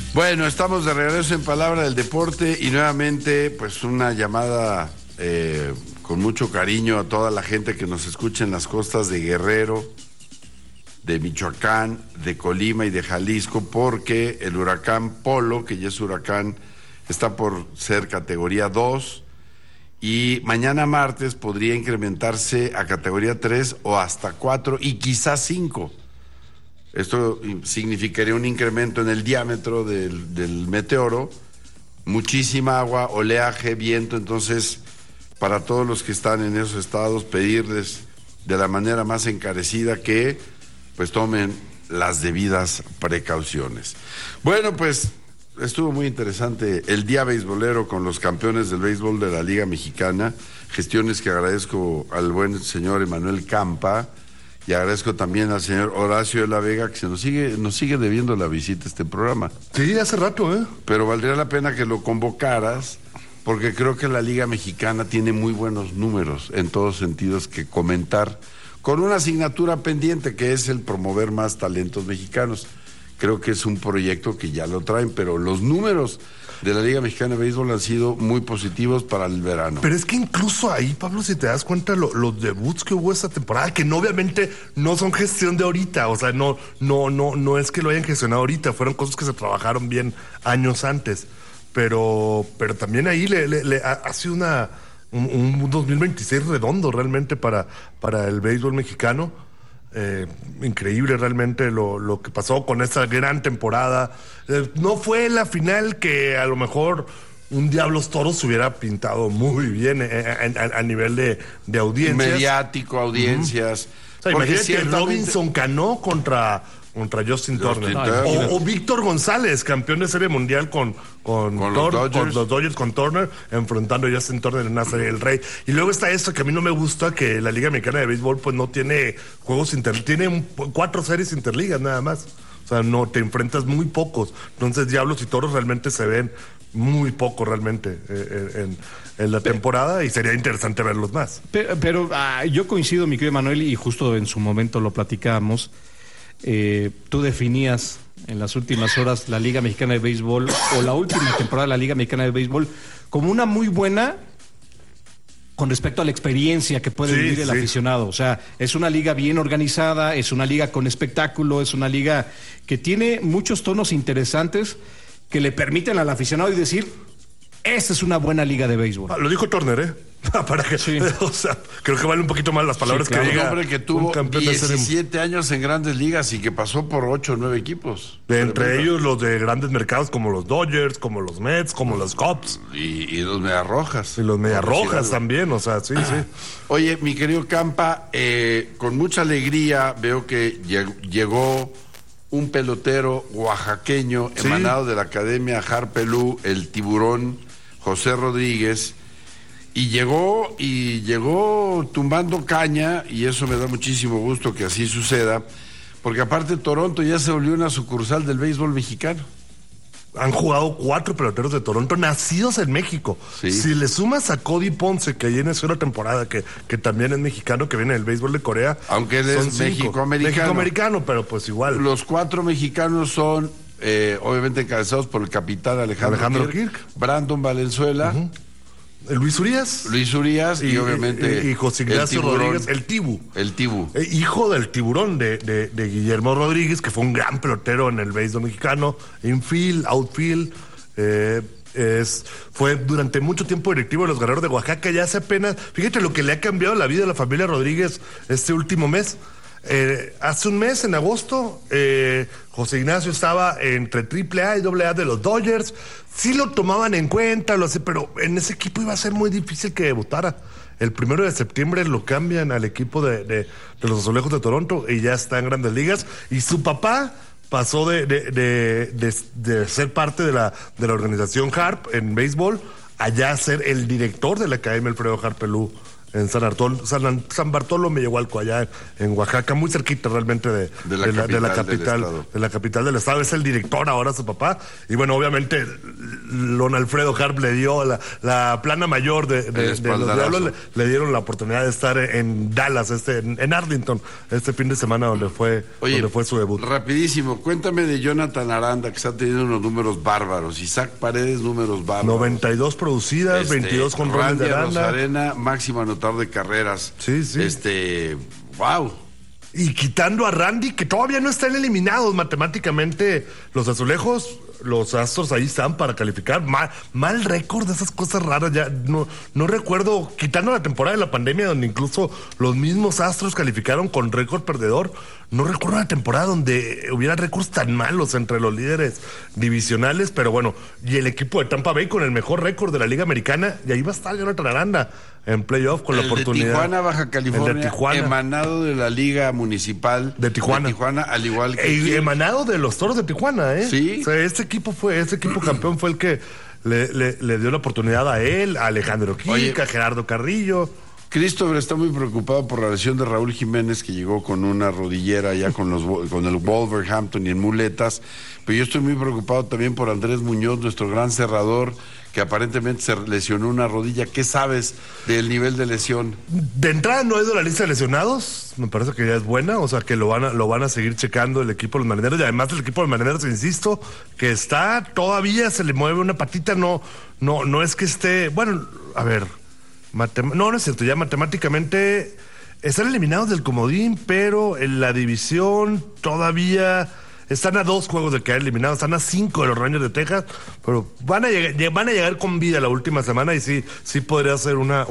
Bueno, estamos de regreso en Palabra del Deporte y nuevamente pues una llamada con mucho cariño a toda la gente que nos escucha en las costas de Guerrero, de Michoacán, de Colima y de Jalisco, porque el huracán Polo, que ya es huracán, está por ser categoría 2 y mañana martes podría incrementarse a categoría 3 o hasta 4 y quizás 5. Esto significaría un incremento en el diámetro del meteoro, muchísima agua, oleaje, viento. Entonces, para todos los que están en esos estados, pedirles de la manera más encarecida que pues tomen las debidas precauciones. Bueno, pues estuvo muy interesante el día beisbolero con los campeones del béisbol de la Liga Mexicana, gestiones que agradezco al buen señor Emanuel Campa. Y agradezco también al señor Horacio de la Vega, que nos sigue debiendo la visita a este programa. Sí, hace rato, Pero valdría la pena que lo convocaras, porque creo que la Liga Mexicana tiene muy buenos números en todos sentidos que comentar, con una asignatura pendiente que es el promover más talentos mexicanos. Creo que es un proyecto que ya lo traen, pero los números de la Liga Mexicana de Béisbol han sido muy positivos para el verano. Pero es que incluso ahí, Pablo, si te das cuenta, los debuts que hubo esta temporada, que no, obviamente no son gestión de ahorita, o sea, no es que lo hayan gestionado ahorita, fueron cosas que se trabajaron bien años antes, pero también ahí le ha sido un 2026 redondo realmente para el béisbol mexicano. Increíble realmente lo que pasó con esta gran temporada. No fue la final que a lo mejor un Diablos Toros se hubiera pintado muy bien a nivel de audiencias. Mediático, audiencias. O sea, imagínate Robinson Cano contra Justin Turner. O Víctor González, campeón de Serie Mundial con los Dodgers, con Turner, enfrentando a Justin Turner en una Serie del Rey. Y luego está esto que a mí no me gusta, que la Liga Mexicana de Béisbol pues no tiene juegos tiene 4 series interligas nada más. O sea, no te enfrentas muy pocos. Entonces Diablos y Toros realmente se ven muy poco realmente en la temporada y sería interesante verlos más. Pero yo coincido, mi querido Manuel, y justo en su momento lo platicábamos. Tú definías en las últimas horas la Liga Mexicana de Béisbol o la última temporada de la Liga Mexicana de Béisbol como una muy buena con respecto a la experiencia que puede vivir el aficionado. O sea, es una liga bien organizada, es una liga con espectáculo, es una liga que tiene muchos tonos interesantes que le permiten al aficionado y decir, esta es una buena liga de béisbol. Lo dijo Turner, para que, o sea, creo que vale un poquito más las palabras claro, que diga. Un hombre que tuvo 17 años en Grandes Ligas y que pasó por 8 o 9 equipos. Entre ellos los de grandes mercados como los Dodgers, como los Mets, como los Cubs. Y los Mediarrojas. Y los Mediarrojas también, o sea, sí. Oye, mi querido Campa, con mucha alegría veo que llegó un pelotero oaxaqueño emanado de la Academia Harpelú, el Tiburón, José Rodríguez, y llegó tumbando caña, y eso me da muchísimo gusto que así suceda, porque aparte Toronto ya se volvió una sucursal del béisbol mexicano. Han jugado 4 peloteros de Toronto nacidos en México. Sí. Si le sumas a Cody Ponce, que ahí inició la temporada, que también es mexicano, que viene del béisbol de Corea. Aunque él es México-americano. México-americano, pero pues igual. Los 4 mexicanos son obviamente encabezados por el capitán Alejandro Kirk, Brandon Valenzuela, Luis Urias y obviamente y José Ignacio Rodríguez, el Tibu, hijo del Tiburón de Guillermo Rodríguez, que fue un gran pelotero en el béisbol mexicano, infield, outfield. Fue durante mucho tiempo directivo de los Guerreros de Oaxaca. Ya hace apenas, fíjate lo que le ha cambiado la vida a la familia Rodríguez este último mes. Hace un mes, en agosto, José Ignacio estaba entre AAA y AA de los Dodgers. Sí lo tomaban en cuenta, pero en ese equipo iba a ser muy difícil que debutara. El 1 de septiembre lo cambian al equipo de los Azulejos de Toronto y ya está en Grandes Ligas. Y su papá pasó de ser parte de la organización Harp en béisbol allá a ser el director de la Academia Alfredo Harpelú en San Bartolomé Yehualco, allá en Oaxaca, muy cerquita realmente de la capital del estado. Es el director ahora, su papá. Y bueno, obviamente, don Alfredo Harp le dio la plana mayor de los Diablos, le dieron la oportunidad de estar en Dallas, en Arlington, este fin de semana donde fue su debut. Rapidísimo, cuéntame de Jonathan Aranda, que está teniendo unos números bárbaros. Isaac Paredes, números bárbaros. 92 producidas, 22 con Randy de Aranda. Rosarena, máximo anotador de carreras. Sí. Wow. Y quitando a Randy, que todavía no están eliminados matemáticamente los Azulejos, los Astros ahí están para calificar. Mal récord de esas cosas raras. Ya no recuerdo, quitando la temporada de la pandemia, donde incluso los mismos Astros calificaron con récord perdedor. No recuerdo una temporada donde hubiera récords tan malos entre los líderes divisionales, pero bueno, y el equipo de Tampa Bay con el mejor récord de la Liga Americana, y ahí va a estar Jonathan Aranda en playoff con la oportunidad. De Tijuana, Baja California, emanado de la Liga Municipal de Tijuana, al igual que emanado de los Toros de Tijuana, ¿eh? Sí. O sea, este equipo campeón fue el que le dio la oportunidad a él, a Alejandro Quica, a Gerardo Carrillo. Christopher está muy preocupado por la lesión de Raúl Jiménez, que llegó con una rodillera ya con el Wolverhampton y en muletas, pero yo estoy muy preocupado también por Andrés Muñoz, nuestro gran cerrador, que aparentemente se lesionó una rodilla. ¿Qué sabes del nivel de lesión? De entrada no es de la lista de lesionados, me parece que ya es buena, o sea que lo van a seguir checando el equipo de los Marineros, y además el equipo de los Marineros, insisto, que todavía se le mueve una patita, no es que esté, bueno, a ver, no es cierto, ya matemáticamente están eliminados del comodín, pero en la división todavía están a 2 juegos de quedar eliminados, están a 5 de los Rangers de Texas, pero van a llegar con vida la última semana, y sí podría ser una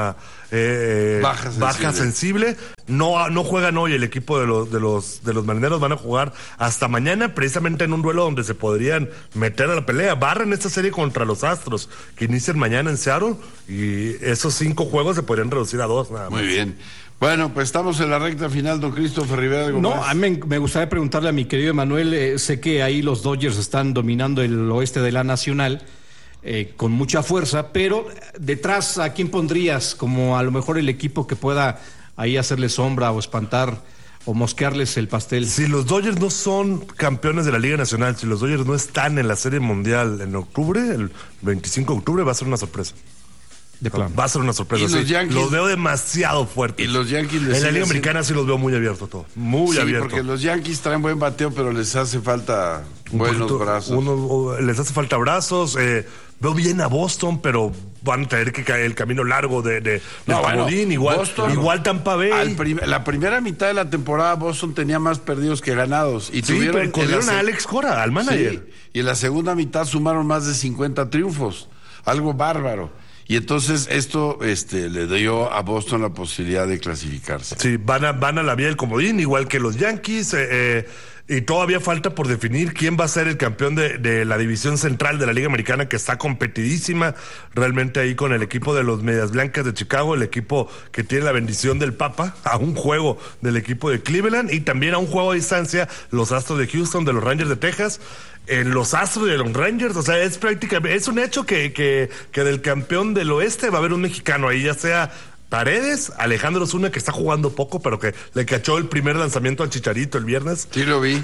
baja sensible. No juegan hoy el equipo de los Marineros, van a jugar hasta mañana, precisamente en un duelo donde se podrían meter a la pelea. Barran esta serie contra los Astros, que inician mañana en Seattle, y esos 5 juegos se podrían reducir a 2 nada más. Muy bien. Bueno, pues estamos en la recta final, don Christopher Rivera. A mí me gustaría preguntarle a mi querido Emanuel, sé que ahí los Dodgers están dominando el oeste de la Nacional con mucha fuerza, pero detrás, ¿a quién pondrías como a lo mejor el equipo que pueda ahí hacerle sombra o espantar o mosquearles el pastel? Si los Dodgers no son campeones de la Liga Nacional, si los Dodgers no están en la Serie Mundial en octubre, el 25 de octubre, va a ser una sorpresa. De plano. Va a ser una sorpresa. ¿Y los Yankees? Los veo demasiado fuertes. Y los Yankees en la Liga Americana sí los veo muy abierto todo. Muy abierto. Porque los Yankees traen buen bateo, pero les hace falta buenos brazos. Les hace falta brazos. Veo bien a Boston, pero van a tener que caer el camino largo de comodín. Igual Tampa Bay. La primera mitad de la temporada Boston tenía más perdidos que ganados. Y corrieron a Alex Cora, al manager. Sí, y en la segunda mitad sumaron más de 50 triunfos. Algo bárbaro. Y entonces esto le dio a Boston la posibilidad de clasificarse. Sí, van a la vía del comodín, igual que los Yankees. Y todavía falta por definir quién va a ser el campeón de la división central de la Liga Americana, que está competidísima realmente ahí con el equipo de los Medias Blancas de Chicago, el equipo que tiene la bendición del Papa, a un juego del equipo de Cleveland, y también a un juego a distancia los Astros de Houston, de los Rangers de Texas. En los Astros de los Rangers, o sea, es un hecho que del campeón del oeste va a haber un mexicano ahí, ya sea Paredes, Alejandro Zuna, que está jugando poco, pero que le cachó el primer lanzamiento al Chicharito el viernes. Sí, lo vi.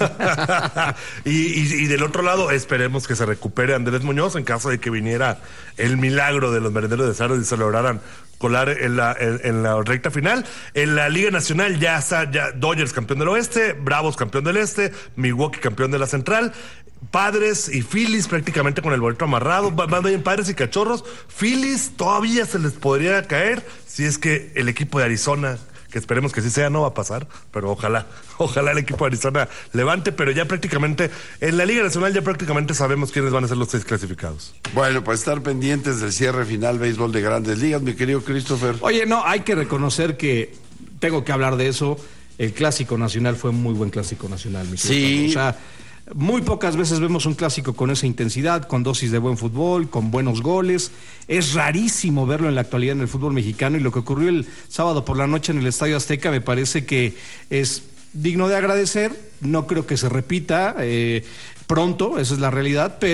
y del otro lado, esperemos que se recupere Andrés Muñoz en caso de que viniera el milagro de los Marineros de Seattle y se lograran colar en la recta final. En la Liga Nacional ya está Dodgers campeón del oeste, Bravos campeón del este, Milwaukee campeón de la central, Padres y Phillies prácticamente con el boleto amarrado. Van bien Padres y Cachorros. Phillies todavía se les podría caer si es que el equipo de Arizona, que esperemos que sí sea, no va a pasar, pero ojalá el equipo de Arizona levante, pero ya prácticamente en la Liga Nacional ya prácticamente sabemos quiénes van a ser los 6 clasificados. Bueno, pues estar pendientes del cierre final béisbol de Grandes Ligas, mi querido Christopher. Oye, hay que reconocer que tengo que hablar de eso. El Clásico Nacional fue un muy buen Clásico Nacional, mi querido. Sí. O sea, muy pocas veces vemos un clásico con esa intensidad, con dosis de buen fútbol, con buenos goles. Es rarísimo verlo en la actualidad en el fútbol mexicano, y lo que ocurrió el sábado por la noche en el Estadio Azteca me parece que es digno de agradecer. No creo que se repita pronto, esa es la realidad, pero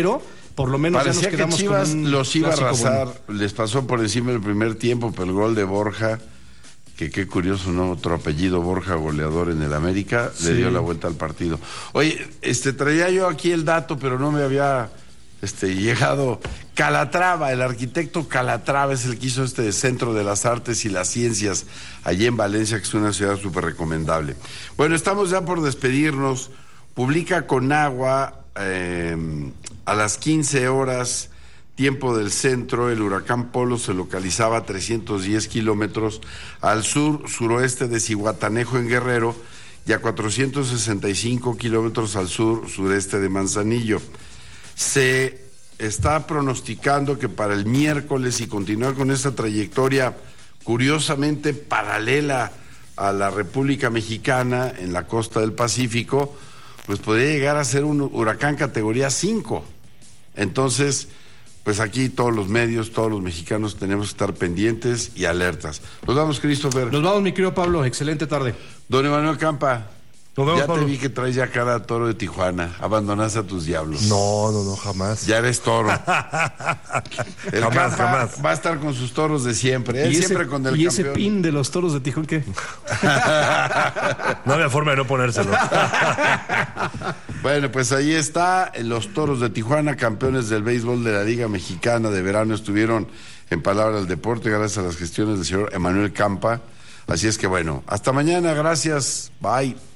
por lo menos parecía ya nos quedamos que Chivas con un los iba a clásico arrasar, bueno. les pasó por encima el primer tiempo, pero el gol de Borja, que qué curioso, ¿no? Otro apellido, Borja, goleador en el América, le dio la vuelta al partido. Oye, traía yo aquí el dato, pero no me había llegado. Calatrava, el arquitecto Calatrava es el que hizo Centro de las Artes y las Ciencias, allí en Valencia, que es una ciudad súper recomendable. Bueno, estamos ya por despedirnos. Publica Conagua a las 15 horas, tiempo del centro, el huracán Polo se localizaba a 310 kilómetros al suroeste de Zihuatanejo en Guerrero y a 465 kilómetros al sureste de Manzanillo. Se está pronosticando que para el miércoles, si continúa con esta trayectoria curiosamente paralela a la República Mexicana en la costa del Pacífico, pues podría llegar a ser un huracán categoría 5. Entonces, pues aquí todos los medios, todos los mexicanos tenemos que estar pendientes y alertas. Nos vamos, Christopher. Nos vamos, mi querido Pablo. Excelente tarde. Don Emanuel Campa. Nos vemos, ya Pablo. te vi que traes ya cara a toro de Tijuana. Abandonaste a tus diablos. No, jamás. Ya eres toro. El Jamás, Campa jamás. va a estar con sus toros de siempre. Él siempre con el ¿Y campeón. ese pin de los Toros de Tijuana qué? No había forma de no ponérselo. Bueno, pues ahí está. Los Toros de Tijuana, campeones del béisbol de la Liga Mexicana de verano, estuvieron en Palabra del Deporte gracias a las gestiones del señor Emanuel Campa. Así es que bueno, hasta mañana. Gracias. Bye.